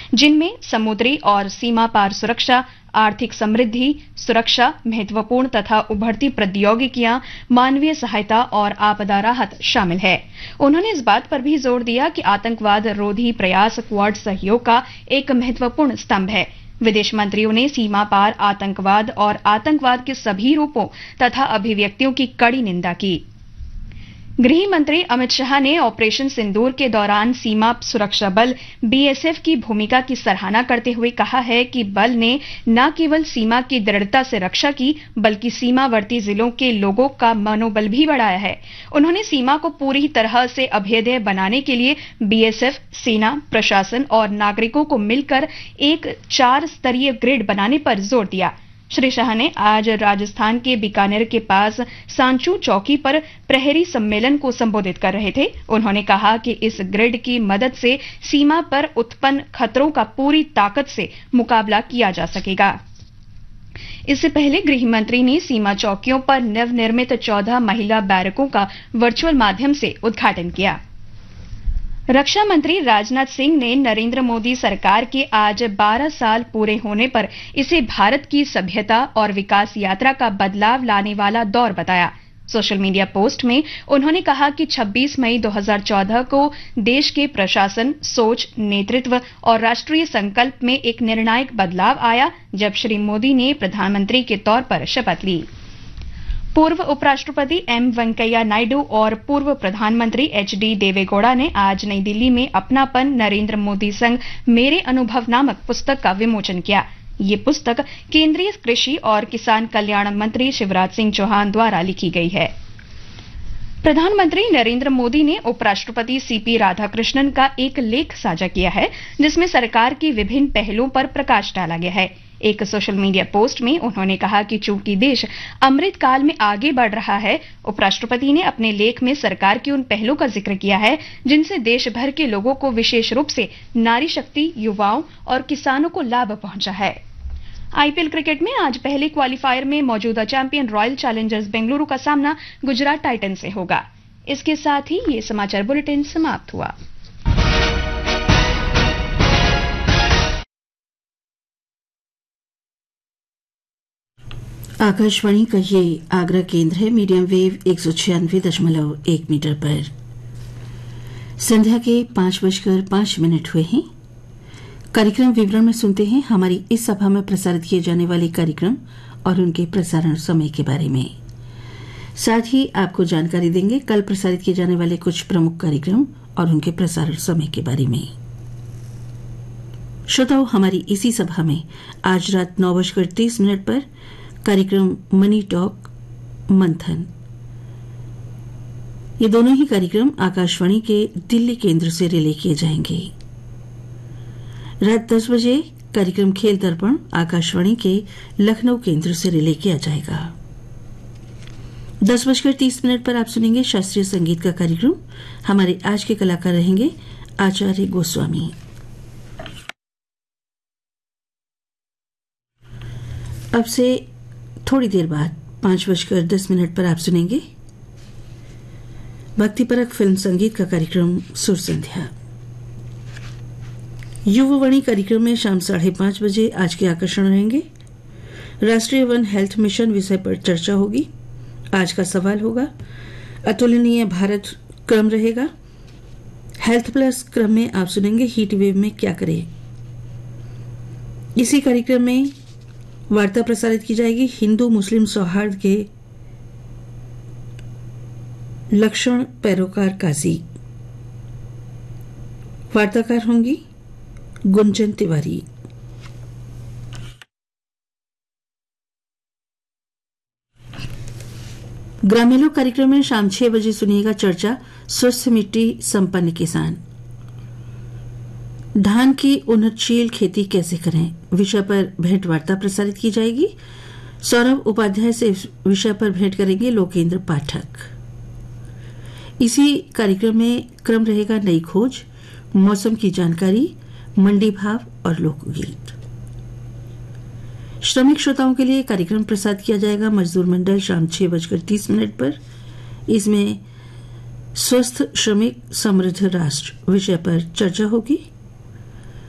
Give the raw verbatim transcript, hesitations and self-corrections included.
जिनमें समुद्री और सीमा पार सुरक्षा, आर्थिक समृद्धि, सुरक्षा, महत्वपूर्ण तथा उभरती प्रौद्योगिकियां, मानवीय सहायता और आपदा राहत शामिल है। उन्होंने इस बात पर भी जोर दिया कि आतंकवाद रोधी प्रयास क्वाड सहयोग का एक महत्वपूर्ण स्तंभ है। विदेश मंत्रियों ने सीमा पार आतंकवाद और आतंकवाद के सभी रूपों तथा अभिव्यक्तियों की कड़ी निंदा की। गृह मंत्री अमित शाह ने ऑपरेशन सिंदूर के दौरान सीमा सुरक्षा बल बीएसएफ की भूमिका की सराहना करते हुए कहा है कि बल ने न केवल सीमा की दृढ़ता से रक्षा की, बल्कि सीमावर्ती जिलों के लोगों का मनोबल भी बढ़ाया है। उन्होंने सीमा को पूरी तरह से अभेद्य बनाने के लिए बीएसएफ, सेना, प्रशासन और नागरिकों को मिलकर एक चार स्तरीय ग्रिड बनाने पर जोर दिया। श्री शाह ने आज राजस्थान के बीकानेर के पास सांचू चौकी पर प्रहरी सम्मेलन को संबोधित कर रहे थे। उन्होंने कहा कि इस ग्रिड की मदद से सीमा पर उत्पन्न खतरों का पूरी ताकत से मुकाबला किया जा सकेगा। इससे पहले गृह मंत्री ने सीमा चौकियों पर नवनिर्मित चौदह महिला बैरकों का वर्चुअल माध्यम से उद्घाटन किया। रक्षा मंत्री राजनाथ सिंह ने नरेंद्र मोदी सरकार के आज बारह साल पूरे होने पर इसे भारत की सभ्यता और विकास यात्रा का बदलाव लाने वाला दौर बताया। सोशल मीडिया पोस्ट में उन्होंने कहा कि छब्बीस मई दो हज़ार चौदह को देश के प्रशासन, सोच, नेतृत्व और राष्ट्रीय संकल्प में एक निर्णायक बदलाव आया जब श्री मोदी ने प्रधानमंत्री के तौर पर शपथ ली। पूर्व उपराष्ट्रपति एम वेंकैया नायडू और पूर्व प्रधानमंत्री एच डी देवेगौड़ा ने आज नई दिल्ली में अपनापन नरेंद्र मोदी संग मेरे अनुभव नामक पुस्तक का विमोचन किया। ये पुस्तक केंद्रीय कृषि और किसान कल्याण मंत्री शिवराज सिंह चौहान द्वारा लिखी गई है। प्रधानमंत्री नरेंद्र मोदी ने उपराष्ट्रपति सीपी राधाकृष्णन का एक लेख साझा किया है, जिसमें सरकार की विभिन्न पहलों पर प्रकाश डाला गया है। एक सोशल मीडिया पोस्ट में उन्होंने कहा कि चूंकि देश अमृत काल में आगे बढ़ रहा है, उपराष्ट्रपति ने अपने लेख में सरकार की उन पहलों का जिक्र किया है जिनसे देश भर के लोगों को, विशेष रूप से नारी शक्ति, युवाओं और किसानों को लाभ पहुंचा है। आईपीएल क्रिकेट में आज पहले क्वालिफायर में मौजूदा चैंपियन रॉयल चैलेंजर्स बेंगलुरु का सामना गुजरात टाइटन से होगा। इसके साथ ही ये समाचार बुलेटिन समाप्त हुआ। आकाशवाणी का ये आगरा केंद्र है। मीडियम वेव एक सौ छियानवे दशमलव एक मीटर पर संध्या के पांच बजकर पांच मिनट हुए हैं। कार्यक्रम विवरण में सुनते हैं हमारी इस सभा में प्रसारित किए जाने वाले कार्यक्रम और उनके प्रसारण समय के बारे में। साथ ही आपको जानकारी देंगे कल प्रसारित किए जाने वाले कुछ प्रमुख कार्यक्रम और उनके प्रसारण समय के बारे में। श्रोताओं, हमारी इसी सभा में आज रात नौ बजकर तीस मिनट पर कार्यक्रम मनी टॉक मंथन, ये दोनों ही कार्यक्रम आकाशवाणी के दिल्ली केंद्र से रिले किए जाएंगे। रात दस बजे कार्यक्रम खेल दर्पण आकाशवाणी के लखनऊ केंद्र से रिले किया जाएगा। दस बजकर तीस मिनट पर आप सुनेंगे शास्त्रीय संगीत का कार्यक्रम। हमारे आज के कलाकार रहेंगे आचार्य गोस्वामी। अब से थोड़ी देर बाद पांच बजकर दस मिनट पर आप सुनेंगे भक्तिपरक फिल्म संगीत का कार्यक्रम सुर संध्या। युववाणी कार्यक्रम में शाम साढ़े पांच बजे आज के आकर्षण रहेंगे। राष्ट्रीय वन हेल्थ मिशन विषय पर चर्चा होगी। आज का सवाल होगा अतुलनीय भारत क्रम रहेगा। हेल्थ प्लस क्रम में आप सुनेंगे हीट वेव में क्या करें। इसी कार्यक्रम में वार्ता प्रसारित की जाएगी हिंदू मुस्लिम सौहार्द के लक्षण पैरोकार काजी। वार्ताकार होंगी गुंजन तिवारी। ग्रामीणों कार्यक्रम में शाम छह बजे सुनिएगा चर्चा स्वस्थ मिट्टी संपन्न किसान। धान की उन्नतशील खेती कैसे करें विषय पर भेंट वार्ता प्रसारित की जाएगी। सौरभ उपाध्याय से विषय पर भेंट करेंगे लोकेंद्र पाठक। इसी कार्यक्रम में क्रम रहेगा नई खोज, मौसम की जानकारी, मंडी भाव और लोकगीत। श्रमिक श्रोताओं के लिए कार्यक्रम प्रसारित किया जाएगा मजदूर मंडल शाम छह बजकर तीस मिनट पर। इसमें स्वस्थ श्रमिक समृद्ध राष्ट्र विषय पर चर्चा होगी।